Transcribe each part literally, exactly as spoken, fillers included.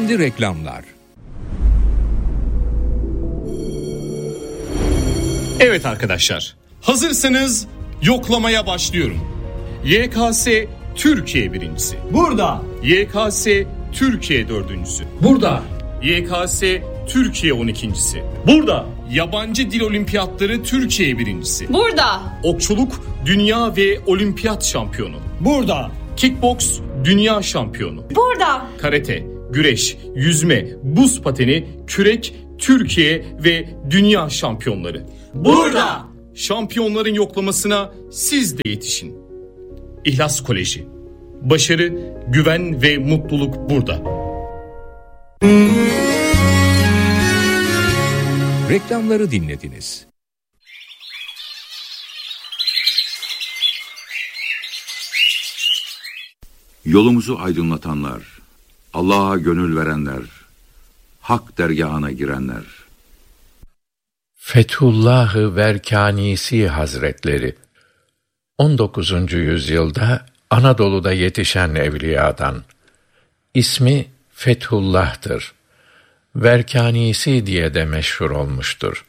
Şimdi reklamlar. Evet arkadaşlar, hazırsanız yoklamaya başlıyorum. Y K S Türkiye birincisi. Burada. Y K S Türkiye dördüncüsü. Burada. Y K S Türkiye on ikincisi. Burada. Yabancı dil olimpiyatları Türkiye birincisi. Burada. Okçuluk dünya ve olimpiyat şampiyonu. Burada. Kickboks dünya şampiyonu. Burada. Karate, güreş, yüzme, buz pateni, kürek, Türkiye ve dünya şampiyonları. Burada. Şampiyonların yoklamasına siz de yetişin. İhlas Koleji. Başarı, güven ve mutluluk burada. Reklamları dinlediniz. Yolumuzu aydınlatanlar, Allah'a gönül verenler, hak dergahına girenler. Fethullah-ı Verkanisi Hazretleri on dokuzuncu yüzyılda Anadolu'da yetişen evliyadan. İsmi Fethullah'tır. Verkanisi diye de meşhur olmuştur.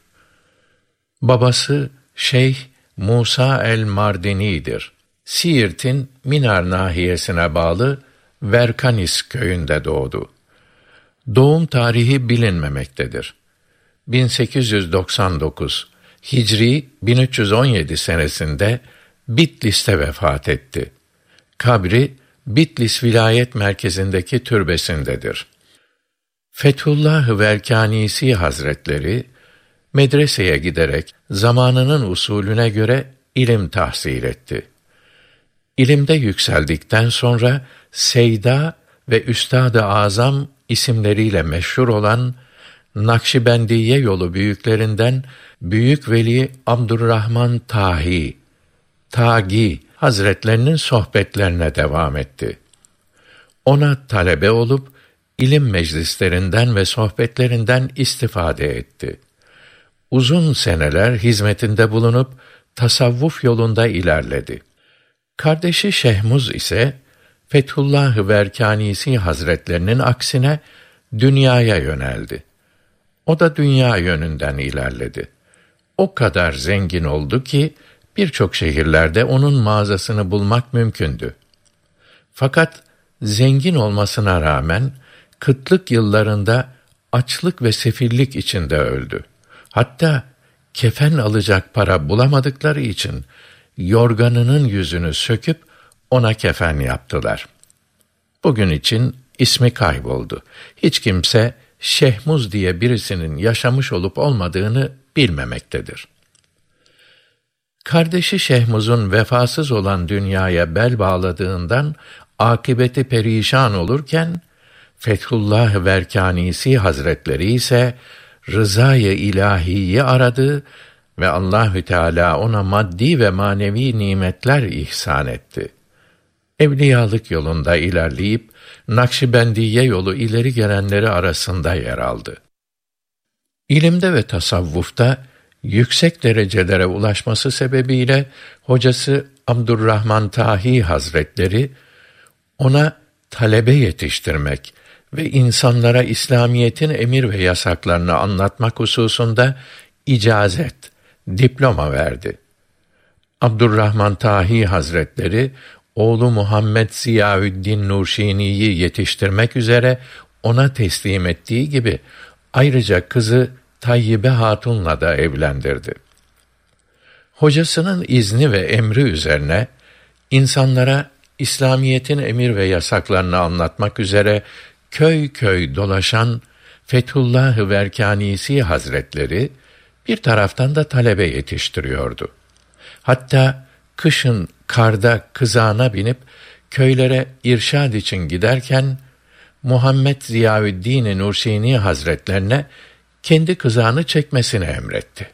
Babası Şeyh Musa el-Mardini'dir. Siirt'in Minar nahiyesine bağlı Verkanis köyünde doğdu. Doğum tarihi bilinmemektedir. bin sekiz yüz doksan dokuz Hicri bin üç yüz on yedi senesinde Bitlis'te vefat etti. Kabri Bitlis vilayet merkezindeki türbesindedir. Fethullah-ı Verkanisi Hazretleri medreseye giderek zamanının usulüne göre ilim tahsil etti. İlimde yükseldikten sonra Seyda ve Üstad-ı Azam isimleriyle meşhur olan Nakşibendiye yolu büyüklerinden Büyük Veli Abdurrahman Tahi, Tagi Hazretlerinin sohbetlerine devam etti. Ona talebe olup ilim meclislerinden ve sohbetlerinden istifade etti. Uzun seneler hizmetinde bulunup tasavvuf yolunda ilerledi. Kardeşi Şehmuz ise Fethullah-ı Verkanisi Hazretlerinin aksine dünyaya yöneldi. O da dünya yönünden ilerledi. O kadar zengin oldu ki birçok şehirlerde onun mağazasını bulmak mümkündü. Fakat zengin olmasına rağmen kıtlık yıllarında açlık ve sefillik içinde öldü. Hatta kefen alacak para bulamadıkları için yorganının yüzünü söküp ona kefen yaptılar. Bugün için ismi kayboldu. Hiç kimse Şehmuz diye birisinin yaşamış olup olmadığını bilmemektedir. Kardeşi Şehmuz'un vefasız olan dünyaya bel bağladığından akıbeti perişan olurken, Fethullah Verkanisi Hazretleri ise rızayı ilahiyi aradı ve Allahü Teala ona maddi ve manevi nimetler ihsan etti. Evliyalık yolunda ilerleyip Nakşibendiye yolu ileri gelenleri arasında yer aldı. İlimde ve tasavvufta yüksek derecelere ulaşması sebebiyle hocası Abdurrahman Tahi Hazretleri ona talebe yetiştirmek ve insanlara İslamiyetin emir ve yasaklarını anlatmak hususunda icazet, diploma verdi. Abdurrahman Tahi Hazretleri oğlu Muhammed Ziyaüddin Nurşini'yi yetiştirmek üzere ona teslim ettiği gibi ayrıca kızı Tayyibe Hatun'la da evlendirdi. Hocasının izni ve emri üzerine insanlara İslamiyetin emir ve yasaklarını anlatmak üzere köy köy dolaşan Fethullah-ı Verkanisi Hazretleri bir taraftan da talebe yetiştiriyordu. Hatta kışın karda kızağına binip köylere irşad için giderken Muhammed Ziyaüddin Nurşini Hazretlerine kendi kızağını çekmesini emretti.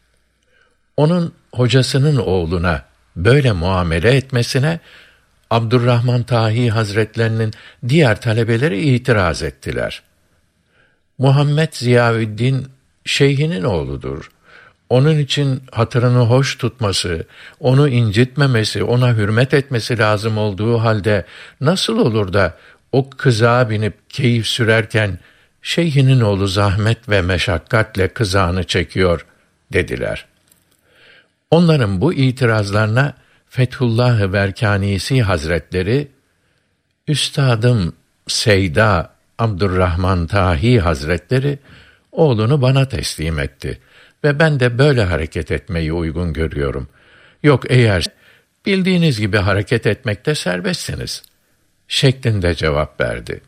Onun hocasının oğluna böyle muamele etmesine Abdurrahman Tahi Hazretlerinin diğer talebeleri itiraz ettiler. Muhammed Ziyaüddin şeyhinin oğludur. Onun için hatırını hoş tutması, onu incitmemesi, ona hürmet etmesi lazım olduğu halde nasıl olur da o kızağa binip keyif sürerken şeyhinin oğlu zahmet ve meşakkatle kızağını çekiyor dediler. Onların bu itirazlarına Fethullah-ı Berkanisi Hazretleri, Üstadım Seyda Abdurrahman Tahi Hazretleri oğlunu bana teslim etti ve ben de böyle hareket etmeyi uygun görüyorum. Yok eğer bildiğiniz gibi hareket etmekte serbestsiniz şeklinde cevap verdi.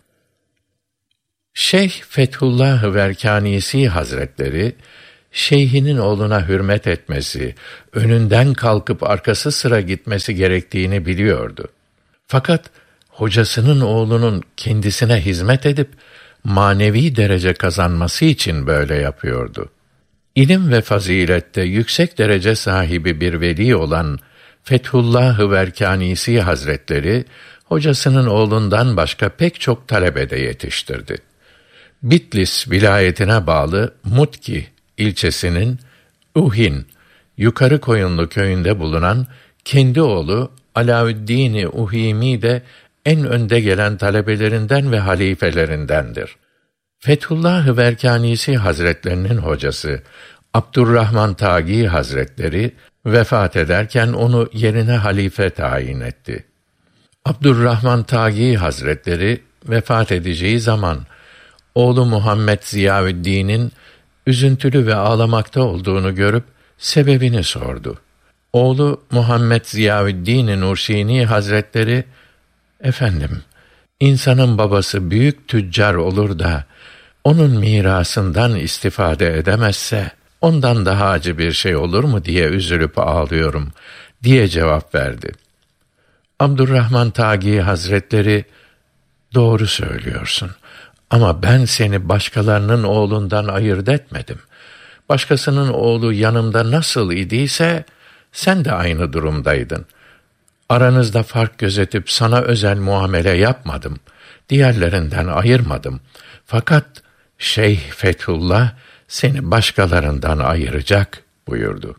Şeyh Fethullah-ı Berkanisi Hazretleri, şeyhinin oğluna hürmet etmesi, önünden kalkıp arkası sıra gitmesi gerektiğini biliyordu. Fakat hocasının oğlunun kendisine hizmet edip manevi derece kazanması için böyle yapıyordu. İlim ve fazilette yüksek derece sahibi bir veli olan Fethullah-ı Berkanisi Hazretleri, hocasının oğlundan başka pek çok talebe de yetiştirdi. Bitlis vilayetine bağlı Mutki ilçesinin Uhin, Yukarı Koyunlu köyünde bulunan kendi oğlu Alaüddin-i Uhimi de en önde gelen talebelerinden ve halifelerindendir. Fethullah-ı Berkanisi Hazretlerinin hocası Abdurrahman Tagi Hazretleri vefat ederken onu yerine halife tayin etti. Abdurrahman Tagi Hazretleri vefat edeceği zaman oğlu Muhammed Ziyaüddin'in üzüntülü ve ağlamakta olduğunu görüp sebebini sordu. Oğlu Muhammed Ziyaüddin Nurşini Hazretleri, "Efendim, insanın babası büyük tüccar olur da onun mirasından istifade edemezse ondan daha acı bir şey olur mu diye üzülüp ağlıyorum," diye cevap verdi. Abdurrahman Tagi Hazretleri, "Doğru söylüyorsun. Ama ben seni başkalarının oğlundan ayırt etmedim. Başkasının oğlu yanımda nasıl idiyse, sen de aynı durumdaydın. Aranızda fark gözetip sana özel muamele yapmadım. Diğerlerinden ayırmadım. Fakat Şeyh Fethullah seni başkalarından ayıracak," buyurdu.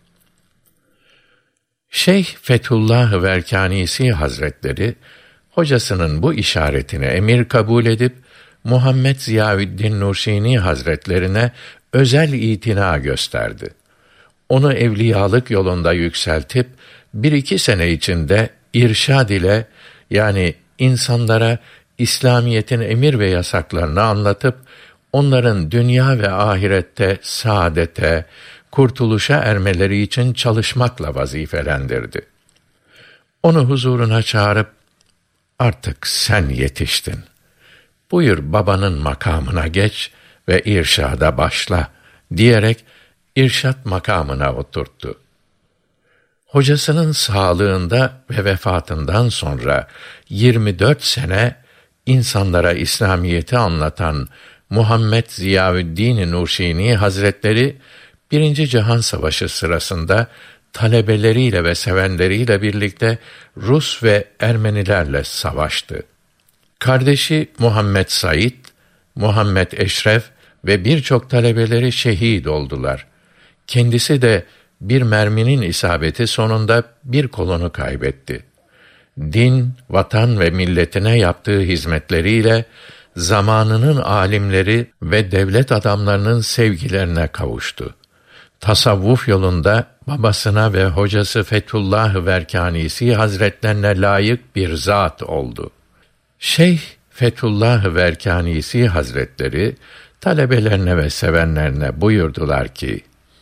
Şeyh Fethullah-ı Berkanisi Hazretleri, hocasının bu işaretini emir kabul edip, Muhammed Ziyaüddin Nurşini Hazretlerine özel itina gösterdi. Onu evliyalık yolunda yükseltip, bir iki sene içinde irşad ile, yani insanlara İslamiyet'in emir ve yasaklarını anlatıp, onların dünya ve ahirette saadete, kurtuluşa ermeleri için çalışmakla vazifelendirdi. Onu huzuruna çağırıp, "Artık sen yetiştin. Buyur babanın makamına geç ve irşada başla," diyerek irşat makamına oturttu. Hocasının sağlığında ve vefatından sonra yirmi dört sene insanlara İslamiyet'i anlatan Muhammed Ziyaüddin Nurşini Hazretleri, Birinci Cihan Savaşı sırasında talebeleriyle ve sevenleriyle birlikte Rus ve Ermenilerle savaştı. Kardeşi Muhammed Said, Muhammed Eşref ve birçok talebeleri şehit oldular. Kendisi de bir merminin isabeti sonunda bir kolunu kaybetti. Din, vatan ve milletine yaptığı hizmetleriyle zamanının alimleri ve devlet adamlarının sevgilerine kavuştu. Tasavvuf yolunda babasına ve hocası Fethullah-ı Berkanisi Hazretlerine layık bir zat oldu. Şeyh Fethullah-ı Berkanisi Hazretleri talebelerine ve sevenlerine buyurdular ki,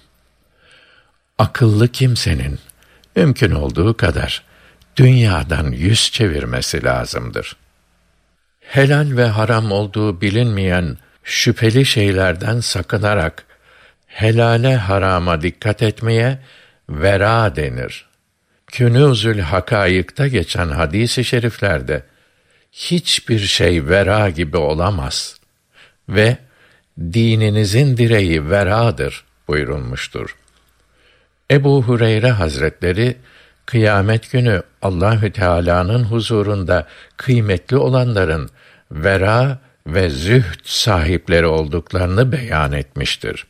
"Akıllı kimsenin mümkün olduğu kadar dünyadan yüz çevirmesi lazımdır. Helal ve haram olduğu bilinmeyen şüpheli şeylerden sakınarak helale harama dikkat etmeye vera denir. Künûzül Hakâyık'ta geçen hadis-i şeriflerde hiçbir şey vera gibi olamaz ve dininizin direği veradır buyurulmuştur. Ebu Hureyre Hazretleri, kıyamet günü Allahü Teala'nın huzurunda kıymetli olanların vera ve zühd sahipleri olduklarını beyan etmiştir.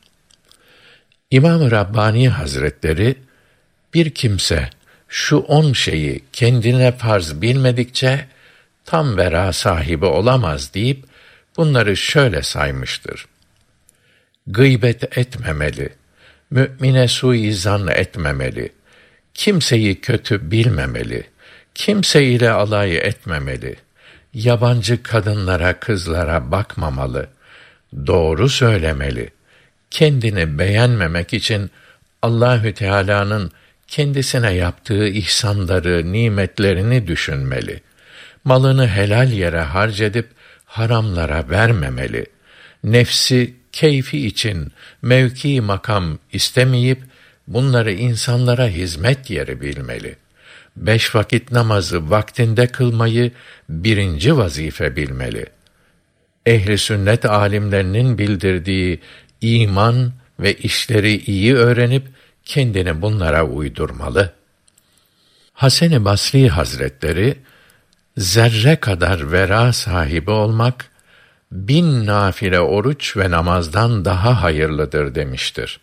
İmam-ı Rabbani Hazretleri, bir kimse şu on şeyi kendine farz bilmedikçe tam vera sahibi olamaz deyip bunları şöyle saymıştır. Gıybet etmemeli, mümine suizan etmemeli, kimseyi kötü bilmemeli, kimse ile alay etmemeli, yabancı kadınlara, kızlara bakmamalı, doğru söylemeli, kendini beğenmemek için Allahü Teala'nın kendisine yaptığı ihsanları, nimetlerini düşünmeli, malını helal yere harcedip haramlara vermemeli, nefsi keyfi için mevki makam istemeyip bunları insanlara hizmet yeri bilmeli. Beş vakit namazı vaktinde kılmayı birinci vazife bilmeli. Ehli sünnet alimlerinin bildirdiği iman ve işleri iyi öğrenip kendini bunlara uydurmalı. Hasan-ı Basri Hazretleri, zerre kadar vera sahibi olmak, bin nafile oruç ve namazdan daha hayırlıdır demiştir.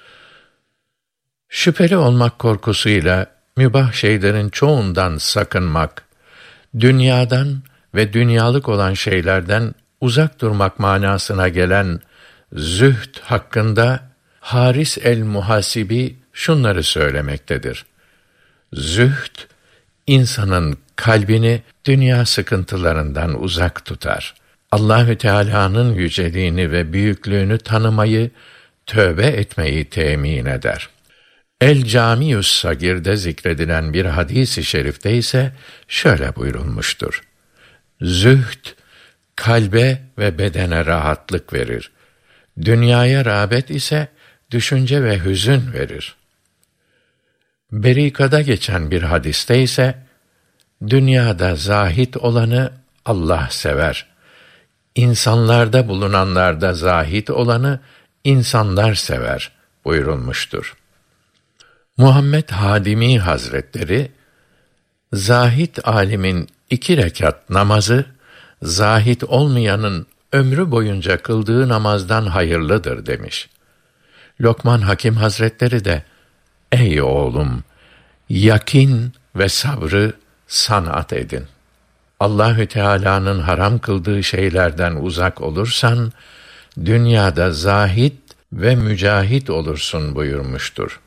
Şüpheli olmak korkusuyla mübah şeylerin çoğundan sakınmak, dünyadan ve dünyalık olan şeylerden uzak durmak manasına gelen zühd hakkında Haris el-Muhasibi şunları söylemektedir. Zühd, insanın kalbini dünya sıkıntılarından uzak tutar. Allahü Teala'nın yüceliğini ve büyüklüğünü tanımayı, tövbe etmeyi temin eder. El-Câmiü's Sagir'de zikredilen bir hadis-i şerifte ise şöyle buyurulmuştur. Zühd, kalbe ve bedene rahatlık verir. Dünyaya rağbet ise düşünce ve hüzün verir. Berika'da geçen bir hadiste ise, dünyada zahit olanı Allah sever. İnsanlarda bulunanlarda zahit olanı insanlar sever buyurulmuştur. Muhammed Hadimi Hazretleri, zahit alimin iki rekat namazı, zahit olmayanın ömrü boyunca kıldığı namazdan hayırlıdır demiş. Lokman Hakim Hazretleri de, ey oğlum, yakin ve sabrı sanat edin. Allahü Teala'nın haram kıldığı şeylerden uzak olursan, dünyada zahit ve mücahit olursun buyurmuştur.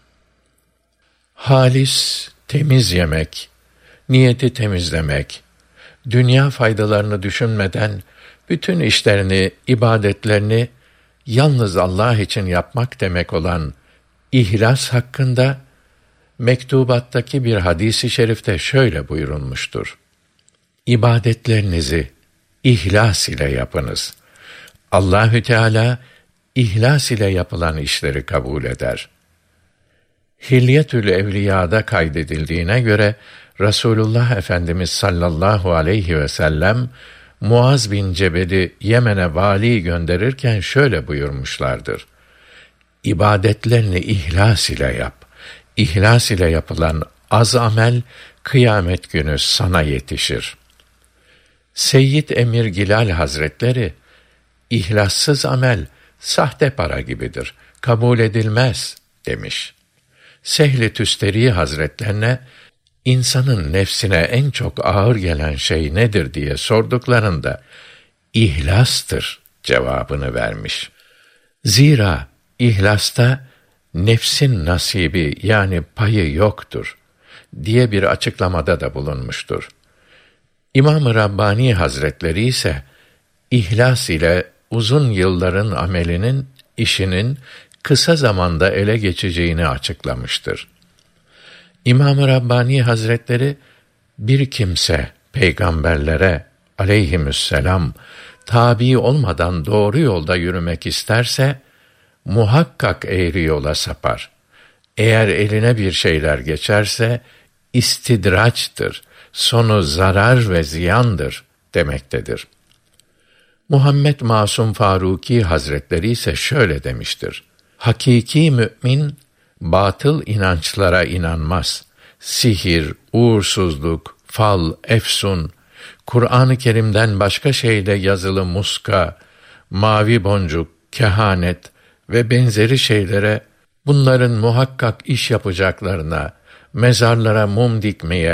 Halis, temiz yemek, niyeti temizlemek, dünya faydalarını düşünmeden bütün işlerini, ibadetlerini yalnız Allah için yapmak demek olan ihlas hakkında mektubattaki bir hadis-i şerifte şöyle buyurulmuştur. İbadetlerinizi ihlas ile yapınız. Allahü Teala ihlas ile yapılan işleri kabul eder. Hilyetül Evliya'da kaydedildiğine göre Resulullah Efendimiz sallallahu aleyhi ve sellem Muaz bin Cebel'i Yemen'e vali gönderirken şöyle buyurmuşlardır. İbadetlerini ihlas ile yap. İhlas ile yapılan az amel kıyamet günü sana yetişir. Seyyid Emir Gilal Hazretleri, ihlassız amel sahte para gibidir, kabul edilmez demiş. Sehl-i Tüsteri Hazretlerine, insanın nefsine en çok ağır gelen şey nedir diye sorduklarında, ihlastır cevabını vermiş. Zira ihlasta nefsin nasibi yani payı yoktur diye bir açıklamada da bulunmuştur. İmam-ı Rabbani Hazretleri ise ihlas ile uzun yılların amelinin, işinin kısa zamanda ele geçeceğini açıklamıştır. İmam-ı Rabbani Hazretleri, bir kimse peygamberlere aleyhisselam tabi olmadan doğru yolda yürümek isterse muhakkak eğri yola sapar. Eğer eline bir şeyler geçerse istidraçtır, sonu zarar ve ziyandır demektedir. Muhammed Masum Faruki Hazretleri ise şöyle demiştir. Hakiki mümin batıl inançlara inanmaz. Sihir, uğursuzluk, fal, efsun, Kur'an-ı Kerim'den başka şeyle yazılı muska, mavi boncuk, kehanet ve benzeri şeylere, bunların muhakkak iş yapacaklarına, mezarlara mum dikmeye,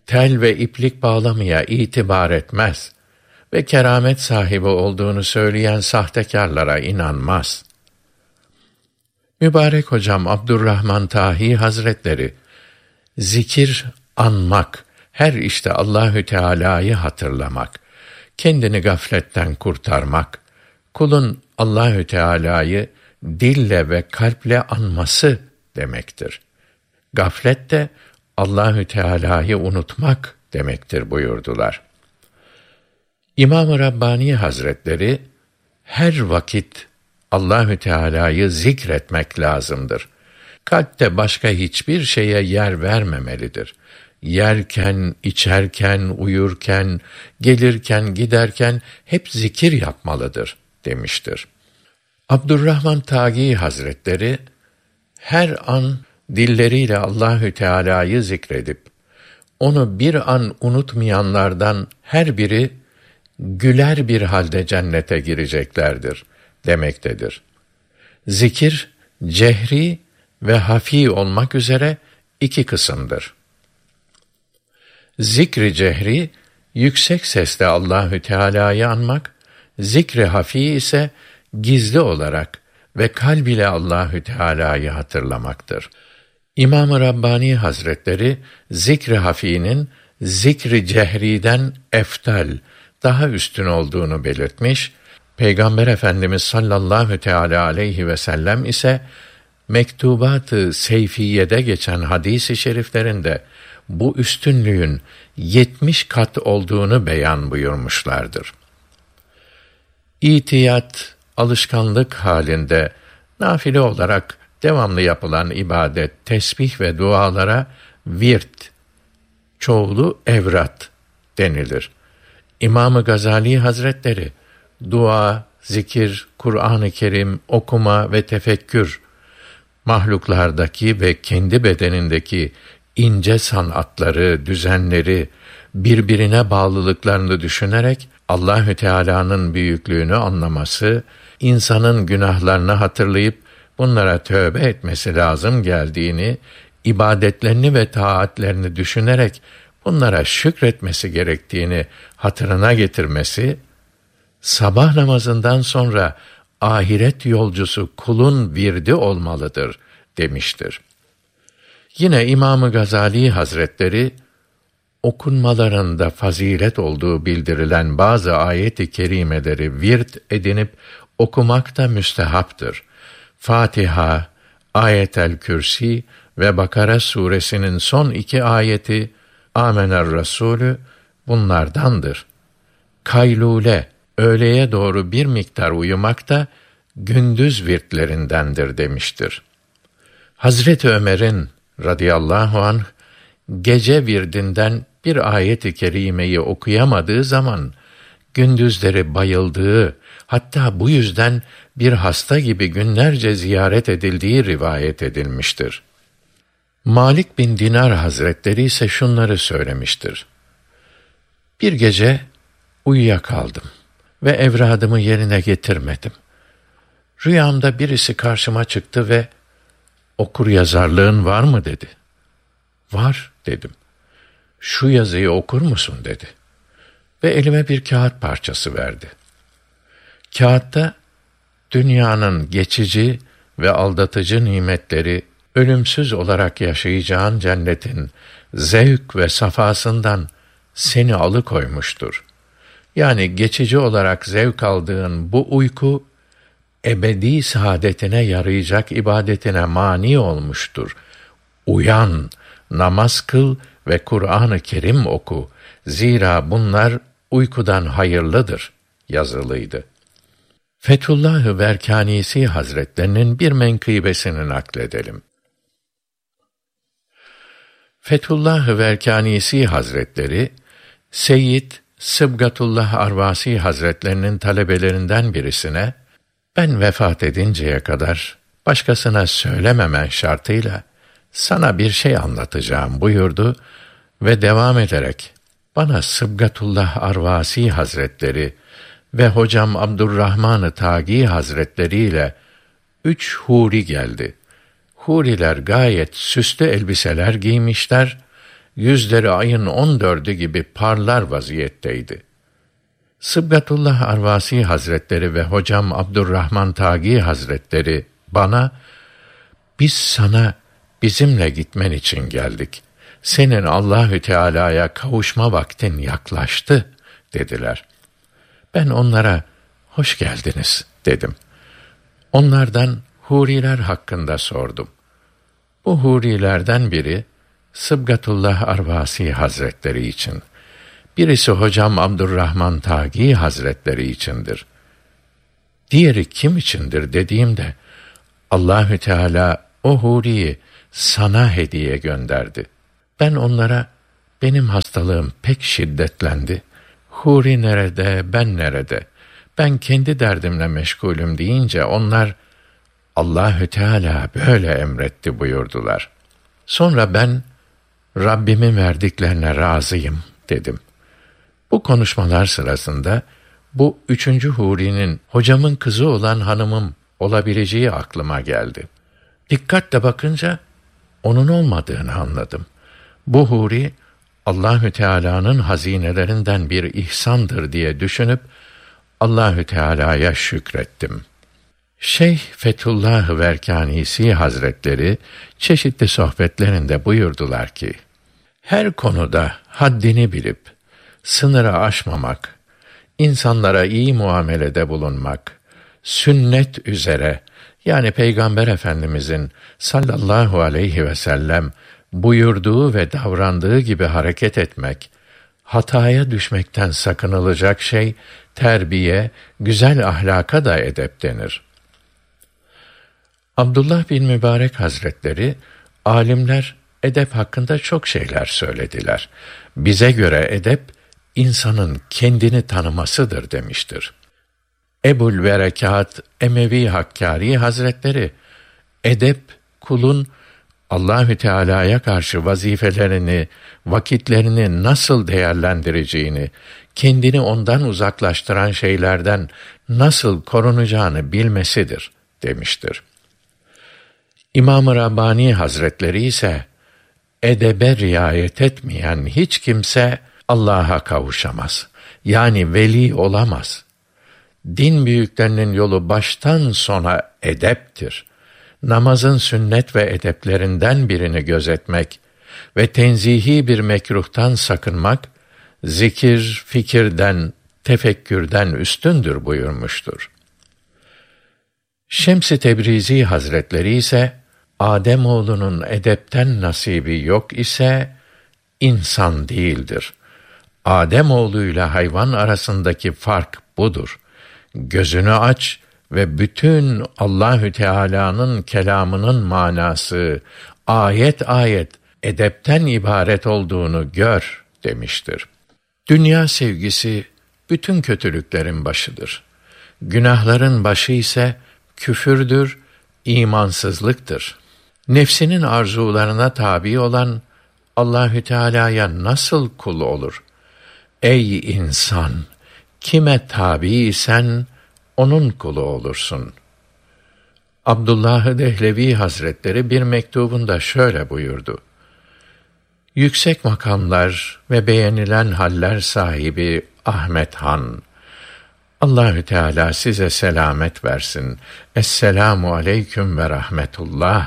tel ve iplik bağlamaya itibar etmez ve keramet sahibi olduğunu söyleyen sahtekarlara inanmaz. Mübarek hocam Abdurrahman Tahi Hazretleri, zikir, anmak, her işte Allahü Teala'yı hatırlamak, kendini gafletten kurtarmak, kulun Allahü Teala'yı dille ve kalple anması demektir. Gaflet de Allahü Teala'yı unutmak demektir buyurdular. İmam-ı Rabbani Hazretleri, her vakit Allahü Teala'yı zikretmek lazımdır. Kalpte başka hiçbir şeye yer vermemelidir. Yerken, içerken, uyurken, gelirken, giderken hep zikir yapmalıdır demiştir. Abdurrahman Tagi Hazretleri, her an dilleriyle Allahü Teala'yı zikredip onu bir an unutmayanlardan her biri güler bir halde cennete gireceklerdir demektedir. Zikir cehri ve hafi olmak üzere iki kısımdır. Zikri cehri yüksek sesle Allahü Teala'yı anmak, zikri hafi ise gizli olarak ve kalb ile Allahü Teala'yı hatırlamaktır. İmam-ı Rabbani Hazretleri zikri hafinin zikri cehriden eftal, daha üstün olduğunu belirtmiş. Peygamber Efendimiz sallallahu teâlâ aleyhi ve sellem ise Mektubat-ı Seyfiyye'de geçen hadis-i şeriflerinde bu üstünlüğün yetmiş kat olduğunu beyan buyurmuşlardır. İtiyat, alışkanlık halinde nafile olarak devamlı yapılan ibadet, tesbih ve dualara virt, çoğulu evrat denilir. İmam-ı Gazali Hazretleri, dua, zikir, Kur'an-ı Kerim, okuma ve tefekkür, mahluklardaki ve kendi bedenindeki ince sanatları, düzenleri, birbirine bağlılıklarını düşünerek Allahü Teala'nın büyüklüğünü anlaması, insanın günahlarını hatırlayıp bunlara tövbe etmesi lazım geldiğini, ibadetlerini ve taatlerini düşünerek bunlara şükretmesi gerektiğini hatırına getirmesi, sabah namazından sonra ahiret yolcusu kulun virdi olmalıdır demiştir. Yine İmam-ı Gazali Hazretleri, okunmalarında fazilet olduğu bildirilen bazı ayet-i kerimeleri virt edinip okumak da müstehaptır. Fatiha, Ayetel Kürsi ve Bakara suresinin son iki ayeti, Amener Rasulü bunlardandır. Kaylule, öğleye doğru bir miktar uyumak da gündüz virtlerindendir demiştir. Hazreti Ömer'in radıyallahu anh gece virdinden bir ayet-i kerimeyi okuyamadığı zaman gündüzleri bayıldığı, hatta bu yüzden bir hasta gibi günlerce ziyaret edildiği rivayet edilmiştir. Malik bin Dinar Hazretleri ise şunları söylemiştir. Bir gece uyuyakaldım ve evradımı yerine getirmedim. Rüyamda birisi karşıma çıktı ve "Okur yazarlığın var mı?" dedi. "Var," dedim. "Şu yazıyı okur musun?" dedi. Ve elime bir kağıt parçası verdi. Kağıtta dünyanın geçici ve aldatıcı nimetleri, ölümsüz olarak yaşayacağın cennetin zevk ve safasından seni alıkoymuştur. Yani geçici olarak zevk aldığın bu uyku, ebedi saadetine yarayacak ibadetine mani olmuştur. Uyan, namaz kıl ve Kur'an-ı Kerim oku. Zira bunlar uykudan hayırlıdır yazılıydı. Fethullah-ı Verkanisi Hazretlerinin bir menkıbesini nakledelim. Fethullah-ı Verkanisi Hazretleri, Seyyid Sıbgatullah Arvasi Hazretlerinin talebelerinden birisine, "Ben vefat edinceye kadar başkasına söylememen şartıyla sana bir şey anlatacağım," buyurdu ve devam ederek, "Bana Sıbgatullah Arvasi Hazretleri ve hocam Abdurrahman-ı Tagi Hazretleri ile üç huri geldi. Huriler gayet süslü elbiseler giymişler yüzleri ayın on dördü gibi parlar vaziyetteydi. Sıbgatullah Arvasi Hazretleri ve hocam Abdurrahman Tagi Hazretleri bana, biz sana bizimle gitmen için geldik. Senin Allahü Teala'ya kavuşma vaktin yaklaştı dediler. Ben onlara hoş geldiniz dedim. Onlardan huriler hakkında sordum. Bu hurilerden biri Sıbgatullah Arvasi Hazretleri için, birisi hocam Abdurrahman Tagi Hazretleri içindir. Diğeri kim içindir dediğimde, Allahü Teala o huriyi sana hediye gönderdi. Ben onlara, benim hastalığım pek şiddetlendi. Huri nerede, ben nerede? Ben kendi derdimle meşgulüm deyince onlar, Allahü Teala böyle emretti buyurdular. Sonra ben, Rabbimin verdiklerine razıyım dedim. Bu konuşmalar sırasında, bu üçüncü hurinin hocamın kızı olan hanımım olabileceği aklıma geldi. Dikkatle bakınca, onun olmadığını anladım. Bu huri, Allahü Teala'nın hazinelerinden bir ihsandır diye düşünüp, Allahü Teala'ya şükrettim. Şeyh Fethullah Verkanisi Hazretleri çeşitli sohbetlerinde buyurdular ki, her konuda haddini bilip sınırı aşmamak, insanlara iyi muamelede bulunmak, sünnet üzere, yani Peygamber Efendimizin sallallahu aleyhi ve sellem buyurduğu ve davrandığı gibi hareket etmek, hataya düşmekten sakınılacak şey, terbiye, güzel ahlaka da edep denir. Abdullah bin Mübarek Hazretleri, alimler edep hakkında çok şeyler söylediler. Bize göre edep, insanın kendini tanımasıdır demiştir. Ebul Berekat Emevi Hakkari Hazretleri, edep, kulun Allahü Teala'ya karşı vazifelerini, vakitlerini nasıl değerlendireceğini, kendini ondan uzaklaştıran şeylerden nasıl korunacağını bilmesidir demiştir. İmam-ı Rabbani Hazretleri ise, edebe riayet etmeyen hiç kimse Allah'a kavuşamaz. Yani veli olamaz. Din büyüklerinin yolu baştan sona edeptir. Namazın sünnet ve edeplerinden birini gözetmek ve tenzihi bir mekruhtan sakınmak, zikir, fikirden, tefekkürden üstündür buyurmuştur. Şems-i Tebrizi Hazretleri ise, Âdemoğlunun edepten nasibi yok ise, insan değildir. Âdemoğluyla hayvan arasındaki fark budur. Gözünü aç ve bütün Allahü Teala'nın kelamının manası, ayet ayet edepten ibaret olduğunu gör demiştir. Dünya sevgisi bütün kötülüklerin başıdır. Günahların başı ise küfürdür, imansızlıktır. Nefsinin arzularına tabi olan Allahü Teala'ya nasıl kul olur? Ey insan, kime tabi isen onun kulu olursun. Abdullah Dehlevi Hazretleri bir mektubunda şöyle buyurdu: yüksek makamlar ve beğenilen haller sahibi Ahmet Han, Allahü Teala size selamet versin. Esselamu aleyküm ve rahmetullah.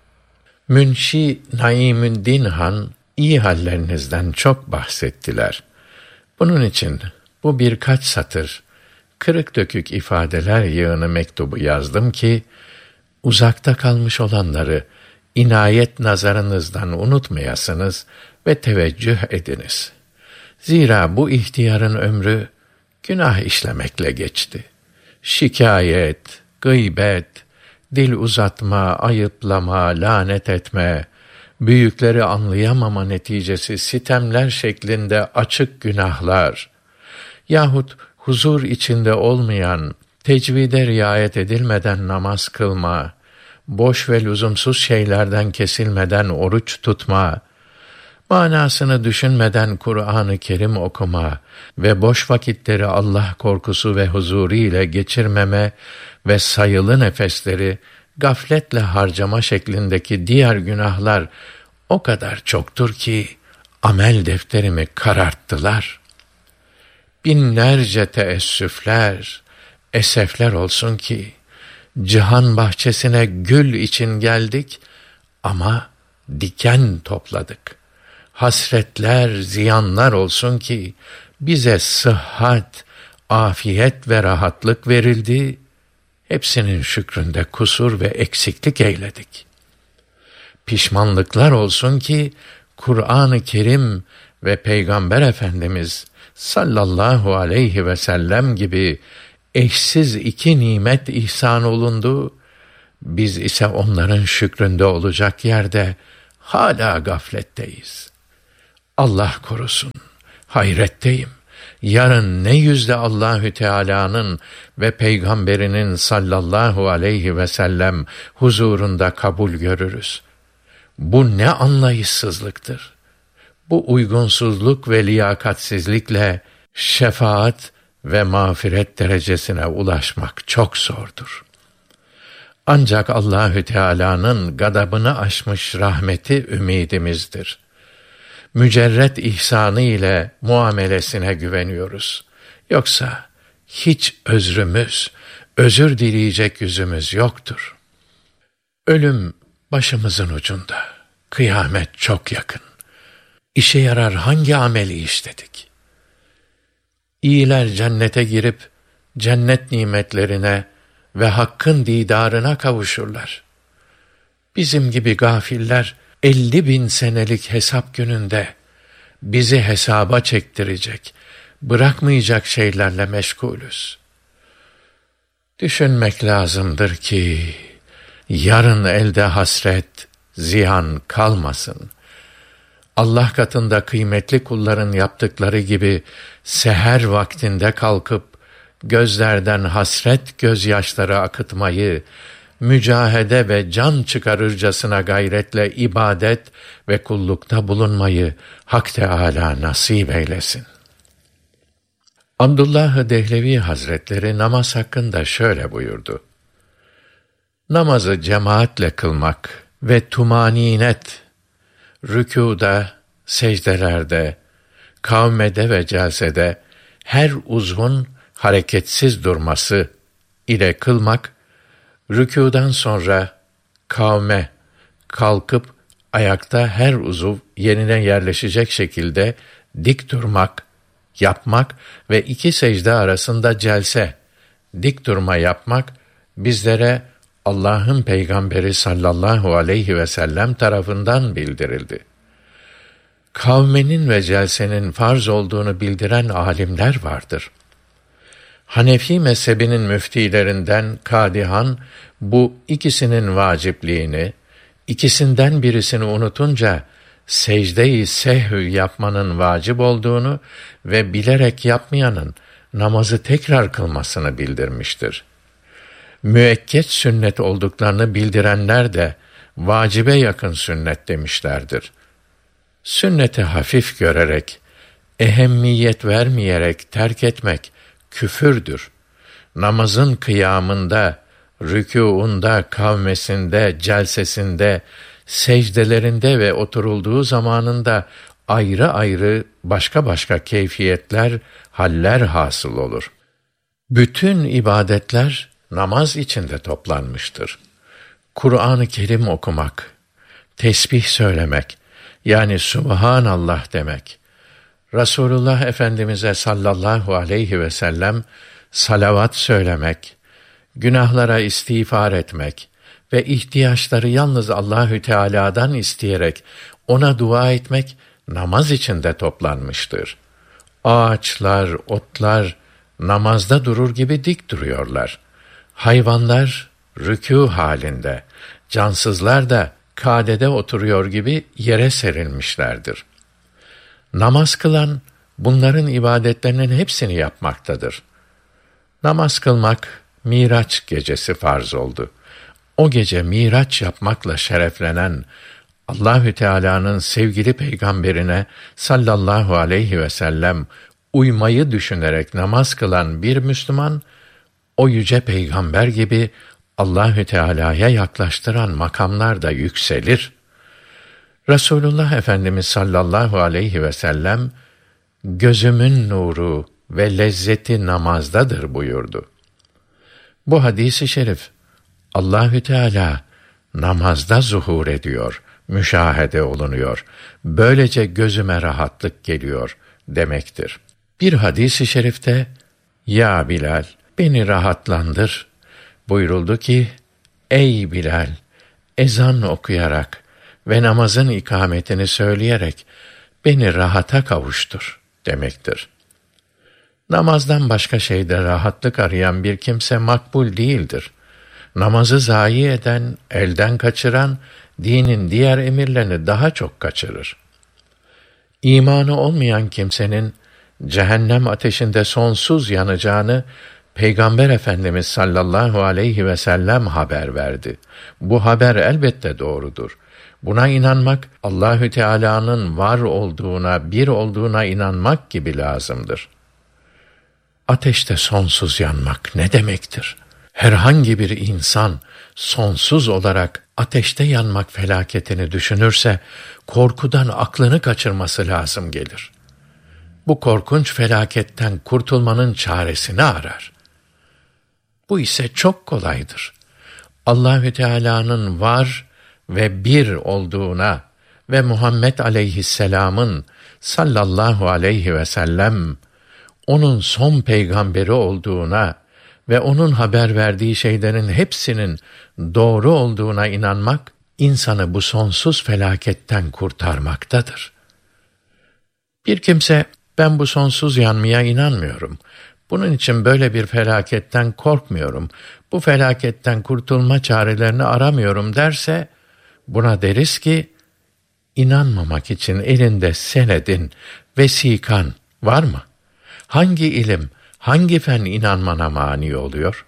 Münşi Naimüddin Han iyi hallerinizden çok bahsettiler. Bunun için bu birkaç satır kırık dökük ifadeler yığını mektubu yazdım ki uzakta kalmış olanları inayet nazarınızdan unutmayasınız ve teveccüh ediniz. Zira bu ihtiyarın ömrü günah işlemekle geçti. Şikayet, gıybet, dil uzatma, ayıplama, lanet etme, büyükleri anlayamama neticesi sitemler şeklinde açık günahlar yahut huzur içinde olmayan, tecvide riayet edilmeden namaz kılma, boş ve lüzumsuz şeylerden kesilmeden oruç tutma, manasını düşünmeden Kur'an-ı Kerim okuma ve boş vakitleri Allah korkusu ve huzuru ile geçirmeme ve sayılı nefesleri gafletle harcama şeklindeki diğer günahlar o kadar çoktur ki amel defterimi kararttılar. Binlerce teessüfler, esefler olsun ki, cihan bahçesine gül için geldik ama diken topladık. Hasretler, ziyanlar olsun ki, bize sıhhat, afiyet ve rahatlık verildi, hepsinin şükründe kusur ve eksiklik eyledik. Pişmanlıklar olsun ki, Kur'an-ı Kerim ve Peygamber Efendimiz sallallahu aleyhi ve sellem gibi eşsiz iki nimet ihsan olundu, biz ise onların şükründe olacak yerde hala gafletteyiz. Allah korusun, hayretteyim. Yarın ne yüzde Allahü Teala'nın ve Peygamberinin sallallahu aleyhi ve sellem huzurunda kabul görürüz. Bu ne anlayışsızlıktır. Bu uygunsuzluk ve liyakatsizlikle şefaat ve mağfiret derecesine ulaşmak çok zordur. Ancak Allahü Teala'nın gadabını aşmış rahmeti ümidimizdir. Mücerret ihsanı ile muamelesine güveniyoruz. Yoksa hiç özrümüz, özür dileyecek yüzümüz yoktur. Ölüm başımızın ucunda. Kıyamet çok yakın. İşe yarar hangi ameli işledik? İyiler cennete girip cennet nimetlerine ve Hakk'ın didarına kavuşurlar. Bizim gibi gafiller elli bin senelik hesap gününde bizi hesaba çektirecek, bırakmayacak şeylerle meşgulüz. Düşünmek lazımdır ki yarın elde hasret, ziyan kalmasın. Allah katında kıymetli kulların yaptıkları gibi seher vaktinde kalkıp gözlerden hasret gözyaşları akıtmayı, mücahede ve can çıkarırcasına gayretle ibadet ve kullukta bulunmayı Hak Teâlâ nasip eylesin. Abdullah Dehlevi Hazretleri namaz hakkında şöyle buyurdu: Namazı cemaatle kılmak ve tumaninet, rükûda, secdelerde, kavmede ve celsede her uzvun hareketsiz durması ile kılmak, rükûdan sonra kavme, kalkıp ayakta her uzuv yerine yerleşecek şekilde dik durmak, yapmak ve iki secde arasında celse, dik durma yapmak bizlere Allah'ın Peygamberi sallallahu aleyhi ve sellem tarafından bildirildi. Kavmenin ve celsenin farz olduğunu bildiren alimler vardır. Hanefi mezhebinin müftilerinden Kadihan bu ikisinin vacipliğini, ikisinden birisini unutunca secde-i sehv yapmanın vacip olduğunu ve bilerek yapmayanın namazı tekrar kılmasını bildirmiştir. Müekket sünnet olduklarını bildirenler de vacibe yakın sünnet demişlerdir. Sünneti hafif görerek, ehemmiyet vermeyerek terk etmek küfürdür. Namazın kıyamında, rükûunda, kavmesinde, celsesinde, secdelerinde ve oturulduğu zamanında ayrı ayrı başka başka keyfiyetler, haller hasıl olur. Bütün ibadetler namaz içinde toplanmıştır. Kur'an-ı Kerim okumak, tesbih söylemek, yani Subhanallah demek, Resulullah Efendimiz'e sallallahu aleyhi ve sellem salavat söylemek, günahlara istiğfar etmek ve ihtiyaçları yalnız Allahü Teala'dan isteyerek ona dua etmek namaz içinde toplanmıştır. Ağaçlar, otlar namazda durur gibi dik duruyorlar. Hayvanlar rükû halinde, cansızlar da kâdede oturuyor gibi yere serilmişlerdir. Namaz kılan bunların ibadetlerinin hepsini yapmaktadır. Namaz kılmak Miraç gecesi farz oldu. O gece Miraç yapmakla şereflenen Allahü Teala'nın sevgili peygamberine sallallahu aleyhi ve sellem uymayı düşünerek namaz kılan bir Müslüman, o yüce peygamber gibi Allahü Teala'ya yaklaştıran makamlar da yükselir. Resulullah Efendimiz sallallahu aleyhi ve sellem, gözümün nuru ve lezzeti namazdadır buyurdu. Bu hadis-i şerif, Allahü Teala namazda zuhur ediyor, müşahede olunuyor. Böylece gözüme rahatlık geliyor demektir. Bir hadis-i şerifte, ya Bilal, beni rahatlandır buyuruldu ki, ey Bilal, ezan okuyarak ve namazın ikametini söyleyerek beni rahata kavuştur demektir. Namazdan başka şeyde rahatlık arayan bir kimse makbul değildir. Namazı zayi eden, elden kaçıran, dinin diğer emirlerini daha çok kaçırır. İmanı olmayan kimsenin cehennem ateşinde sonsuz yanacağını Peygamber Efendimiz sallallahu aleyhi ve sellem haber verdi. Bu haber elbette doğrudur. Buna inanmak, Allahü Teala'nın var olduğuna, bir olduğuna inanmak gibi lazımdır. Ateşte sonsuz yanmak ne demektir? Herhangi bir insan sonsuz olarak ateşte yanmak felaketini düşünürse, korkudan aklını kaçırması lazım gelir. Bu korkunç felaketten kurtulmanın çaresini arar. Bu ise çok kolaydır. Allahü Teala'nın var ve bir olduğuna ve Muhammed aleyhisselam'ın sallallahu aleyhi ve sellem onun son peygamberi olduğuna ve onun haber verdiği şeylerin hepsinin doğru olduğuna inanmak, insanı bu sonsuz felaketten kurtarmaktadır. Bir kimse, ben bu sonsuz yanmaya inanmıyorum, bunun için böyle bir felaketten korkmuyorum, bu felaketten kurtulma çarelerini aramıyorum derse, buna deriz ki, inanmamak için elinde senedin, vesikan var mı? Hangi ilim, hangi fen inanmana mani oluyor?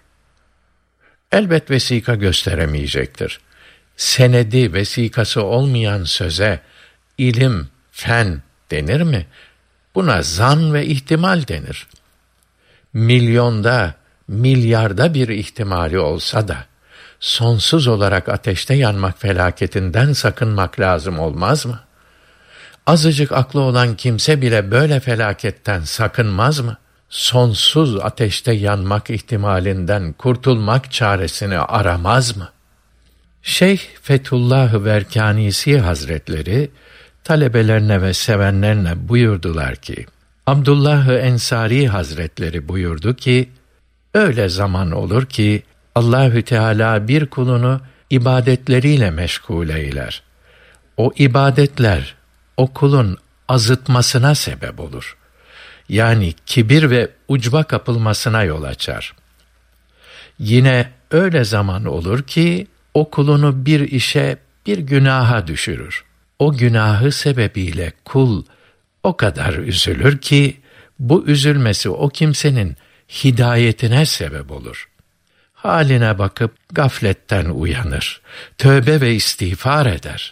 Elbet vesika gösteremeyecektir. Senedi, vesikası olmayan söze, ilim, fen denir mi? Buna zan ve ihtimal denir. Milyonda, milyarda bir ihtimali olsa da, sonsuz olarak ateşte yanmak felaketinden sakınmak lazım olmaz mı? Azıcık aklı olan kimse bile böyle felaketten sakınmaz mı? Sonsuz ateşte yanmak ihtimalinden kurtulmak çaresini aramaz mı? Şeyh Fethullah Verkanisi Hazretleri, talebelerine ve sevenlerine buyurdular ki, Abdullah Ensari Hazretleri buyurdu ki, öyle zaman olur ki, Allahü Teala bir kulunu ibadetleriyle meşgul eyler. O ibadetler, o kulun azıtmasına sebep olur. Yani kibir ve ucba kapılmasına yol açar. Yine öyle zaman olur ki, o kulunu bir işe, bir günaha düşürür. O günahı sebebiyle kul o kadar üzülür ki, bu üzülmesi o kimsenin hidayetine sebep olur. Haline bakıp gafletten uyanır, tövbe ve istiğfar eder.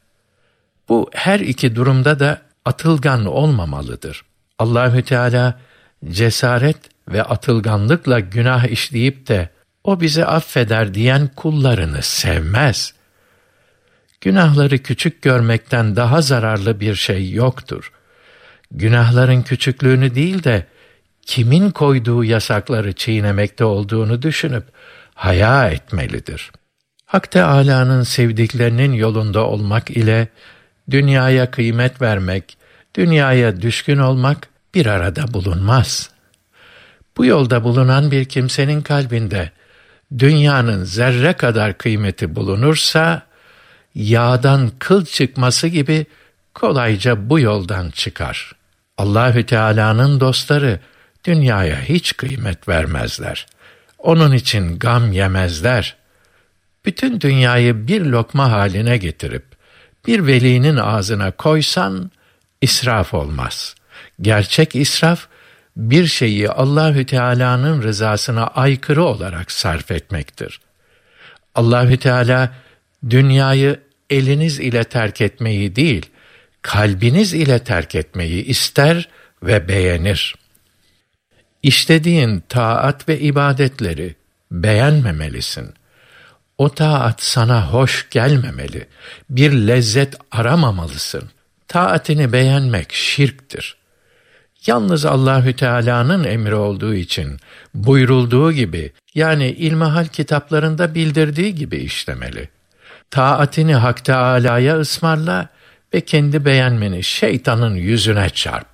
Bu her iki durumda da atılgan olmamalıdır. Allahü Teala cesaret ve atılganlıkla günah işleyip de o bizi affeder diyen kullarını sevmez. Günahları küçük görmekten daha zararlı bir şey yoktur. Günahların küçüklüğünü değil de kimin koyduğu yasakları çiğnemekte olduğunu düşünüp haya etmelidir. Hak Teâlâ'nın sevdiklerinin yolunda olmak ile dünyaya kıymet vermek, dünyaya düşkün olmak bir arada bulunmaz. Bu yolda bulunan bir kimsenin kalbinde dünyanın zerre kadar kıymeti bulunursa, yağdan kıl çıkması gibi kolayca bu yoldan çıkar. Allahü Teala'nın dostları dünyaya hiç kıymet vermezler. Onun için gam yemezler. Bütün dünyayı bir lokma haline getirip bir velinin ağzına koysan israf olmaz. Gerçek israf, bir şeyi Allahü Teala'nın rızasına aykırı olarak sarf etmektir. Allahü Teala dünyayı eliniz ile terk etmeyi değil, kalbiniz ile terk etmeyi ister ve beğenir. İşlediğin taat ve ibadetleri beğenmemelisin. O taat sana hoş gelmemeli, bir lezzet aramamalısın. Taatini beğenmek şirktir. Yalnız Allahü Teala'nın emri olduğu için buyurulduğu gibi, yani ilmihal kitaplarında bildirdiği gibi işlemeli. Taatini Hak Teâlâ'ya ısmarla ve kendi beğenmeni şeytanın yüzüne çarp.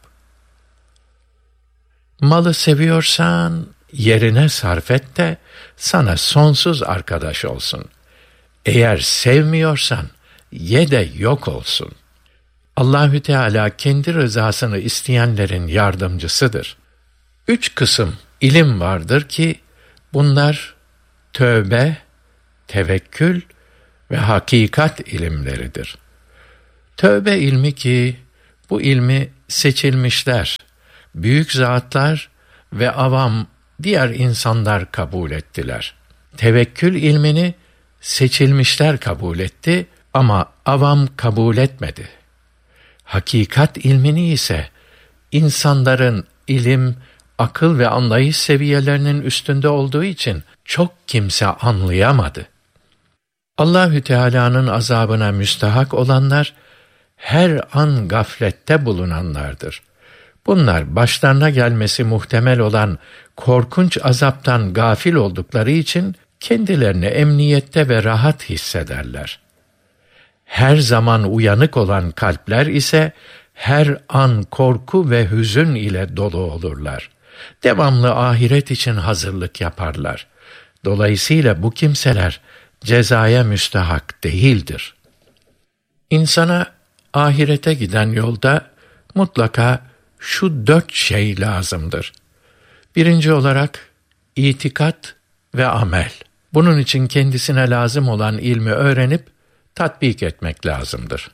Malı seviyorsan yerine sarf et de sana sonsuz arkadaş olsun. Eğer sevmiyorsan ye de yok olsun. Allahü Teala kendi rızasını isteyenlerin yardımcısıdır. Üç kısım ilim vardır ki bunlar tövbe, tevekkül ve hakikat ilimleridir. Tövbe ilmi ki bu ilmi seçilmişler, büyük zatlar ve avam diğer insanlar kabul ettiler. Tevekkül ilmini seçilmişler kabul etti ama avam kabul etmedi. Hakikat ilmini ise insanların ilim, akıl ve anlayış seviyelerinin üstünde olduğu için çok kimse anlayamadı. Allahü Teala'nın azabına müstahak olanlar her an gaflette bulunanlardır. Bunlar başlarına gelmesi muhtemel olan korkunç azaptan gafil oldukları için kendilerini emniyette ve rahat hissederler. Her zaman uyanık olan kalpler ise her an korku ve hüzün ile dolu olurlar. Devamlı ahiret için hazırlık yaparlar. Dolayısıyla bu kimseler cezaya müstahak değildir. İnsana ahirete giden yolda mutlaka şu dört şey lazımdır. Birinci olarak itikat ve amel. Bunun için kendisine lazım olan ilmi öğrenip tatbik etmek lazımdır.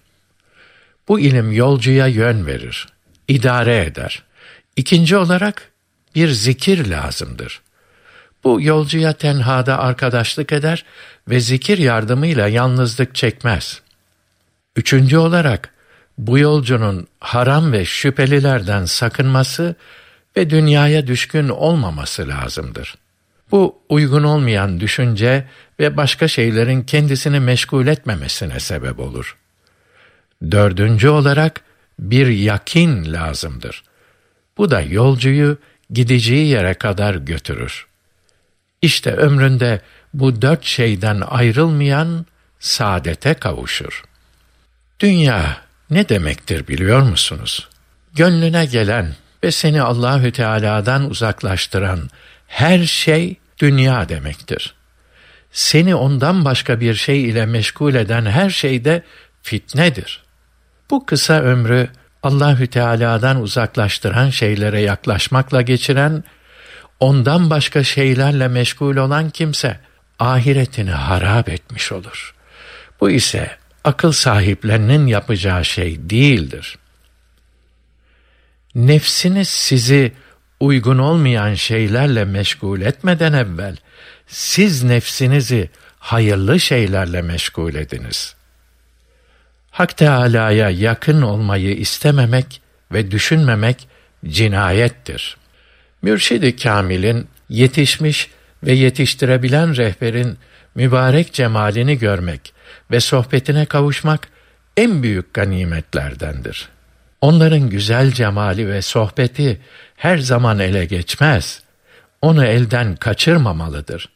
Bu ilim yolcuya yön verir, idare eder. İkinci olarak bir zikir lazımdır. Bu yolcuya tenhada arkadaşlık eder ve zikir yardımıyla yalnızlık çekmez. Üçüncü olarak bu yolcunun haram ve şüphelilerden sakınması ve dünyaya düşkün olmaması lazımdır. Bu uygun olmayan düşünce ve başka şeylerin kendisini meşgul etmemesine sebep olur. Dördüncü olarak bir yakin lazımdır. Bu da yolcuyu gideceği yere kadar götürür. İşte ömründe bu dört şeyden ayrılmayan saadete kavuşur. Dünya ne demektir biliyor musunuz? Gönlüne gelen ve seni Allahü Teala'dan uzaklaştıran her şey dünya demektir. Seni ondan başka bir şey ile meşgul eden her şey de fitnedir. Bu kısa ömrü Allahü Teala'dan uzaklaştıran şeylere yaklaşmakla geçiren, ondan başka şeylerle meşgul olan kimse ahiretini harap etmiş olur. Bu ise akıl sahiplerinin yapacağı şey değildir. Nefsiniz sizi uygun olmayan şeylerle meşgul etmeden evvel, siz nefsinizi hayırlı şeylerle meşgul ediniz. Hak Teâlâ'ya yakın olmayı istememek ve düşünmemek cinayettir. Mürşid-i Kâmil'in yetişmiş ve yetiştirebilen rehberin mübarek cemalini görmek ve sohbetine kavuşmak en büyük ganimetlerdendir. Onların güzel cemali ve sohbeti her zaman ele geçmez, onu elden kaçırmamalıdır.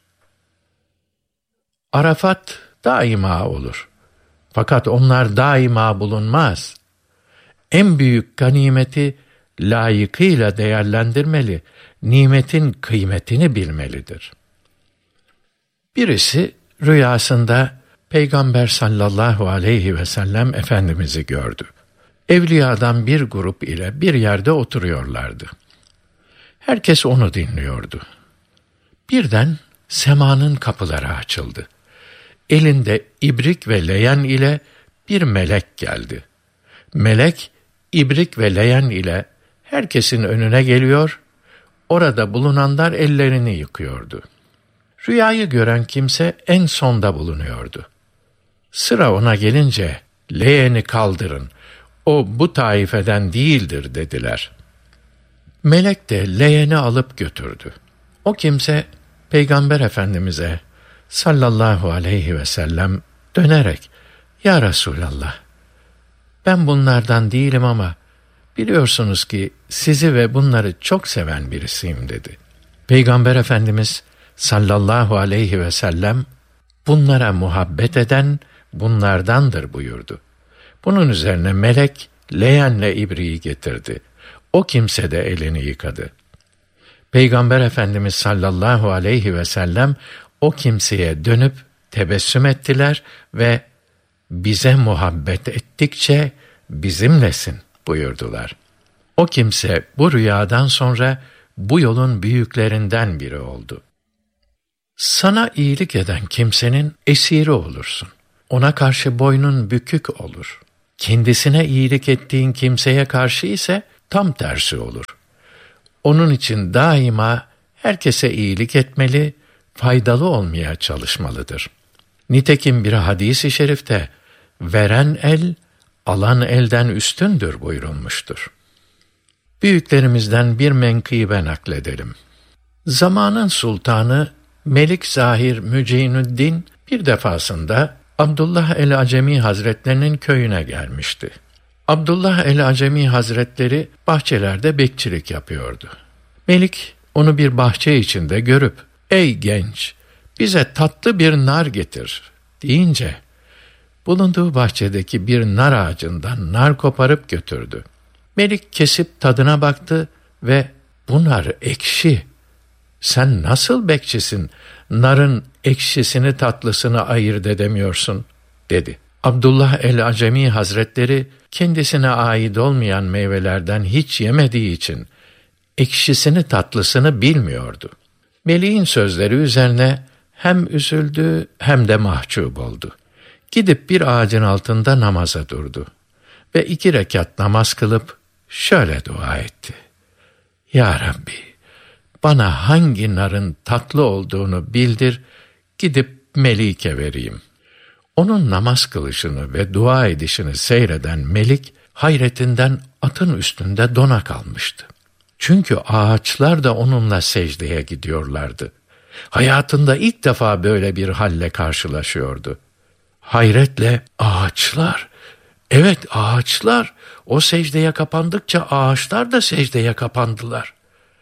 Arafat daima olur. Fakat onlar daima bulunmaz. En büyük ganimeti layıkıyla değerlendirmeli, nimetin kıymetini bilmelidir. Birisi rüyasında Peygamber sallallahu aleyhi ve sellem Efendimiz'i gördü. Evliyadan bir grup ile bir yerde oturuyorlardı. Herkes onu dinliyordu. Birden semanın kapıları açıldı. Elinde ibrik ve leyen ile bir melek geldi. Melek, ibrik ve leyen ile herkesin önüne geliyor, orada bulunanlar ellerini yıkıyordu. Rüyayı gören kimse en sonda bulunuyordu. Sıra ona gelince, leğeni kaldırın, o bu taifeden değildir dediler. Melek de leğeni alıp götürdü. O kimse, Peygamber Efendimiz'e sallallahu aleyhi ve sellem dönerek, "Ya Resulallah, ben bunlardan değilim ama biliyorsunuz ki sizi ve bunları çok seven birisiyim," dedi. Peygamber Efendimiz sallallahu aleyhi ve sellem, "Bunlara muhabbet eden bunlardandır," buyurdu. Bunun üzerine melek leğenle ibriği getirdi. O kimse de elini yıkadı. Peygamber Efendimiz sallallahu aleyhi ve sellem o kimseye dönüp tebessüm ettiler ve "Bize muhabbet ettikçe bizimlesin," buyurdular. O kimse bu rüyadan sonra bu yolun büyüklerinden biri oldu. Sana iyilik eden kimsenin esiri olursun. Ona karşı boynun bükük olur. Kendisine iyilik ettiğin kimseye karşı ise tam tersi olur. Onun için daima herkese iyilik etmeli, faydalı olmaya çalışmalıdır. Nitekim bir hadis-i şerifte veren el, alan elden üstündür buyurulmuştur. Büyüklerimizden bir menkıbe nakledelim. Zamanın sultanı Melik Zahir Müceynüddin bir defasında Abdullah el-Acemi Hazretlerinin köyüne gelmişti. Abdullah el-Acemi Hazretleri bahçelerde bekçilik yapıyordu. Melik onu bir bahçe içinde görüp, "Ey genç, bize tatlı bir nar getir," deyince, bulunduğu bahçedeki bir nar ağacından nar koparıp götürdü. Melik kesip tadına baktı ve "Bu nar ekşi. Sen nasıl bekçisin, narın ekşisini tatlısını ayırt edemiyorsun?" dedi. Abdullah el-Acemi Hazretleri kendisine ait olmayan meyvelerden hiç yemediği için ekşisini tatlısını bilmiyordu. Melik'in sözleri üzerine hem üzüldü hem de mahcup oldu. Gidip bir ağacın altında namaza durdu ve iki rekat namaz kılıp şöyle dua etti: "Ya Rabbi, bana hangi narın tatlı olduğunu bildir, gidip Melik'e vereyim." Onun namaz kılışını ve dua edişini seyreden Melik, hayretinden atın üstünde dona kalmıştı. Çünkü ağaçlar da onunla secdeye gidiyorlardı. Hayatında ilk defa böyle bir halle karşılaşıyordu. Hayretle, "Ağaçlar, evet ağaçlar, o secdeye kapandıkça ağaçlar da secdeye kapandılar.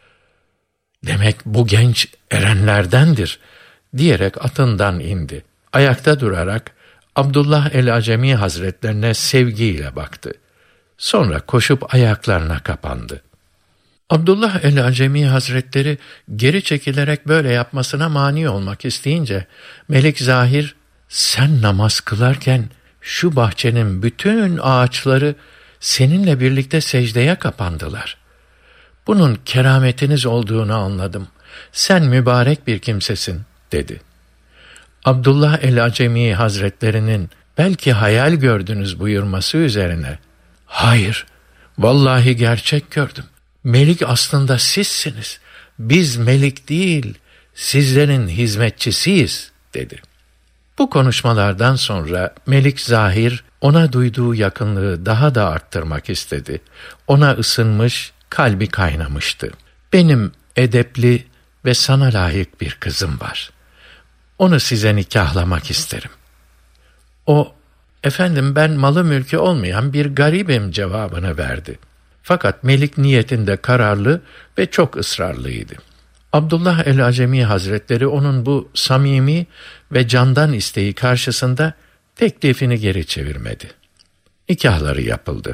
Demek bu genç erenlerdendir," diyerek atından indi. Ayakta durarak Abdullah el-Acemi Hazretlerine sevgiyle baktı. Sonra koşup ayaklarına kapandı. Abdullah el-Acemi Hazretleri geri çekilerek böyle yapmasına mani olmak isteyince, Melik Zahir, "Sen namaz kılarken şu bahçenin bütün ağaçları seninle birlikte secdeye kapandılar. Bunun kerametiniz olduğunu anladım. Sen mübarek bir kimsesin," dedi. Abdullah el-Acemi Hazretlerinin "Belki hayal gördünüz," buyurması üzerine, "Hayır, vallahi gerçek gördüm. Melik aslında sizsiniz. Biz Melik değil, sizlerin hizmetçisiyiz," dedi. Bu konuşmalardan sonra Melik Zahir ona duyduğu yakınlığı daha da arttırmak istedi. Ona ısınmış, kalbi kaynamıştı. "Benim edepli ve sana layık bir kızım var. Onu size nikahlamak isterim." O, "Efendim, ben malı mülkü olmayan bir garibim," cevabını verdi. Fakat Melik niyetinde kararlı ve çok ısrarlıydı. Abdullah el-Acemi Hazretleri onun bu samimi ve candan isteği karşısında teklifini geri çevirmedi. Nikahları yapıldı.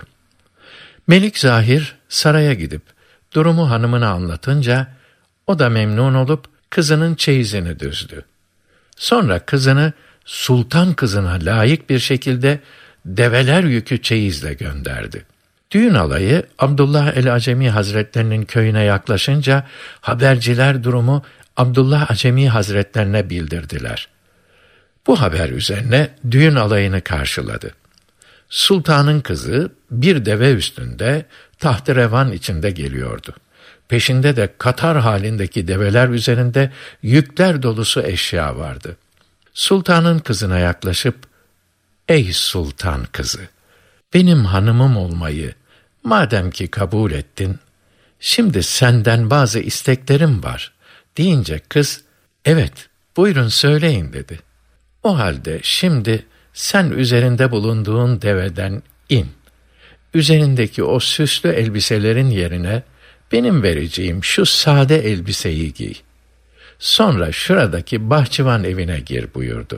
Melik Zahir saraya gidip durumu hanımına anlatınca o da memnun olup kızının çeyizini düzdü. Sonra kızını sultan kızına layık bir şekilde develer yükü çeyizle gönderdi. Düğün alayı Abdullah el-Acemi Hazretlerinin köyüne yaklaşınca haberciler durumu Abdullah Acemi Hazretlerine bildirdiler. Bu haber üzerine düğün alayını karşıladı. Sultanın kızı bir deve üstünde taht-ı-revan içinde geliyordu. Peşinde de katar halindeki develer üzerinde yükler dolusu eşya vardı. Sultanın kızına yaklaşıp, "Ey sultan kızı, benim hanımım olmayı madem ki kabul ettin, şimdi senden bazı isteklerim var," deyince kız, "Evet, Buyurun söyleyin dedi. O halde şimdi sen üzerinde bulunduğun deveden in. Üzerindeki o süslü elbiselerin yerine benim vereceğim şu sade elbiseyi giy. Sonra şuradaki bahçıvan evine gir buyurdu.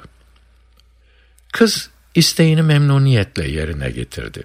Kız isteğini memnuniyetle yerine getirdi.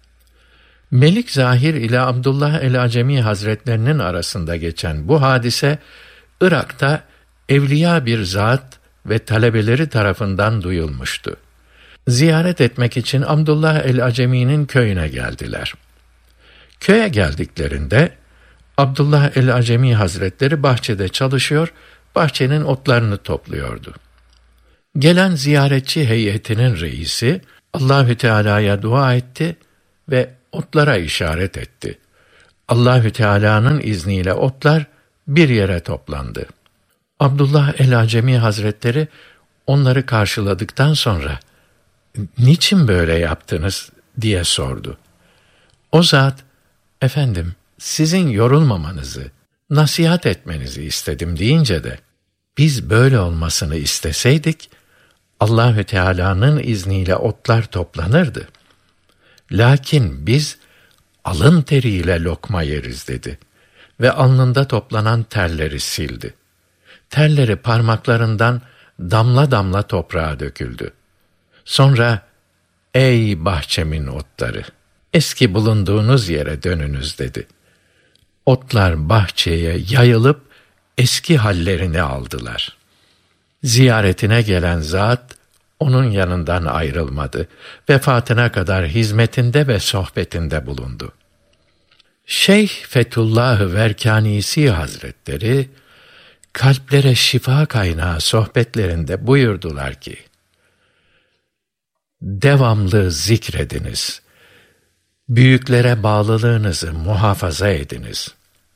Melik Zahir ile Abdullah el-Acemi Hazretlerinin arasında geçen bu hadise, Irak'ta evliya bir zat ve talebeleri tarafından duyulmuştu. Ziyaret etmek için Abdullah el-Acemi'nin köyüne geldiler. Köye geldiklerinde Abdullah el-Acemi Hazretleri bahçede çalışıyor, bahçenin otlarını topluyordu. Gelen ziyaretçi heyetinin reisi Allahü Teala'ya dua etti ve otlara işaret etti. Allahü Teala'nın izniyle otlar bir yere toplandı. Abdullah el-Acemi Hazretleri onları karşıladıktan sonra "Niçin böyle yaptınız?" diye sordu. O zat, "Efendim, sizin yorulmamanızı, nasihat etmenizi istedim" deyince de, "Biz böyle olmasını isteseydik, Allahü Teala'nın izniyle otlar toplanırdı. Lakin biz alın teriyle lokma yeriz" dedi ve alnında toplanan terleri sildi. Terleri parmaklarından damla damla toprağa döküldü. Sonra, "Ey bahçemin otları, eski bulunduğunuz yere dönünüz" dedi. Otlar bahçeye yayılıp eski hallerini aldılar. Ziyaretine gelen zat onun yanından ayrılmadı. Vefatına kadar hizmetinde ve sohbetinde bulundu. Şeyh Fethullah Verkanisi Hazretleri kalplere şifa kaynağı sohbetlerinde buyurdular ki, "Devamlı zikrediniz. Büyüklere bağlılığınızı muhafaza ediniz.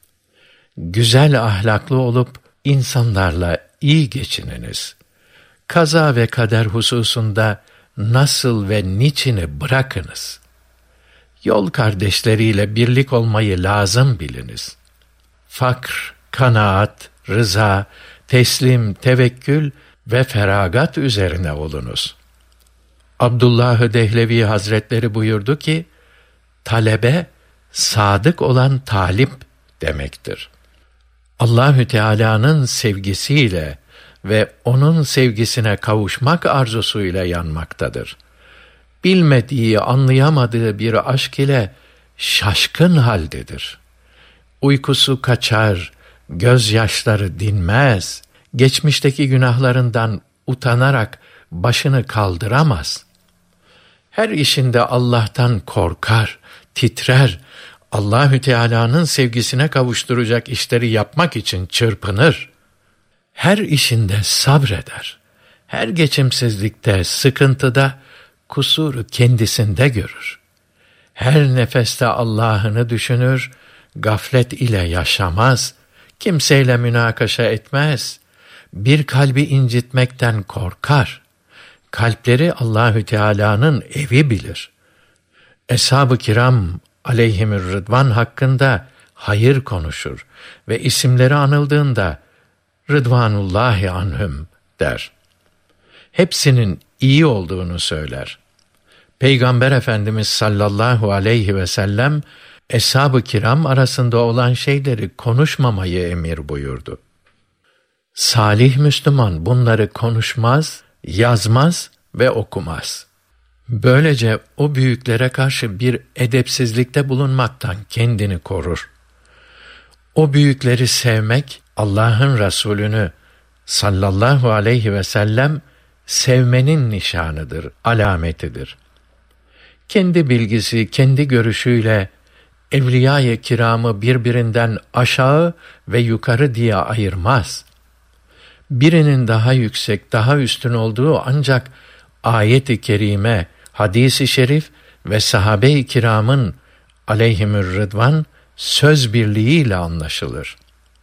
Güzel ahlaklı olup insanlarla iyi geçininiz. Kaza ve kader hususunda nasıl ve niçini bırakınız. Yol kardeşleriyle birlik olmayı lazım biliniz. Fakr, kanaat, rıza, teslim, tevekkül ve feragat üzerine olunuz." Abdullah Dehlevi Hazretleri buyurdu ki, talebe, sadık olan talip demektir. Allahü Teala'nın sevgisiyle ve onun sevgisine kavuşmak arzusuyla yanmaktadır. Bilmediği, anlayamadığı bir aşk ile şaşkın haldedir. Uykusu kaçar, gözyaşları dinmez, geçmişteki günahlarından utanarak başını kaldıramaz. Her işinde Allah'tan korkar, titrer, Allahü Teala'nın sevgisine kavuşturacak işleri yapmak için çırpınır. Her işinde sabreder. Her geçimsizlikte, sıkıntıda kusuru kendisinde görür. Her nefeste Allah'ını düşünür, gaflet ile yaşamaz, kimseyle münakaşa etmez, bir kalbi incitmekten korkar. Kalpleri Allahü Teala'nın evi bilir. Eshab-ı kiram aleyhimür rıdvan hakkında hayır konuşur ve isimleri anıldığında Rıdvanullahi anhum der. Hepsinin iyi olduğunu söyler. Peygamber Efendimiz sallallahu aleyhi ve sellem eshab-ı kiram arasında olan şeyleri konuşmamayı emir buyurdu. Salih Müslüman bunları konuşmaz, yazmaz ve okumaz. Böylece o büyüklere karşı bir edepsizlikte bulunmaktan kendini korur. O büyükleri sevmek, Allah'ın Resulünü sallallahu aleyhi ve sellem sevmenin nişanıdır, alametidir. Kendi bilgisi, kendi görüşüyle evliya-i kiramı birbirinden aşağı ve yukarı diye ayırmaz. Birinin daha yüksek, daha üstün olduğu ancak ayet-i kerime, hadis-i şerif ve sahabe-i kiramın aleyhimür rıdvan söz birliğiyle anlaşılır.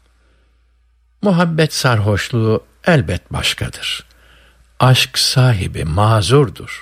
Muhabbet sarhoşluğu elbet başkadır. Aşk sahibi mazurdur.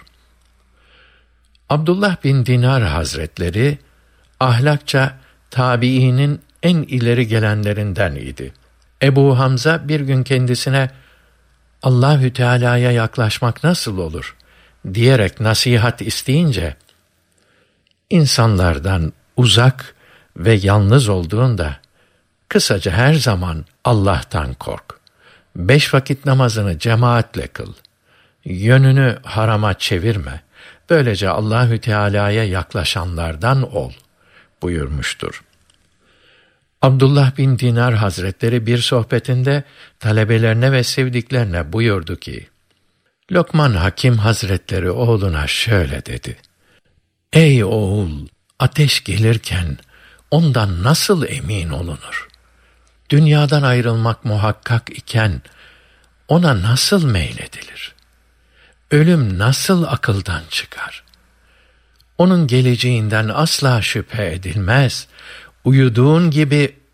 Abdullah bin Dinar Hazretleri ahlakça tabiinin en ileri gelenlerinden idi. Ebu Hamza bir gün kendisine, Allahü Teala'ya yaklaşmak nasıl olur diyerek nasihat isteyince, insanlardan uzak ve yalnız olduğunda, kısaca her zaman Allah'tan kork. Beş vakit namazını cemaatle kıl. Yönünü harama çevirme. Böylece Allahü Teala'ya yaklaşanlardan ol buyurmuştur. Abdullah bin Dinar Hazretleri bir sohbetinde talebelerine ve sevdiklerine buyurdu ki, Lokman Hakim Hazretleri oğluna şöyle dedi: Ey oğul, ateş gelirken ondan nasıl emin olunur? Dünyadan ayrılmak muhakkak iken ona nasıl meyledilir? Ölüm nasıl akıldan çıkar? Onun geleceğinden asla şüphe edilmez. Uyuduğun gibi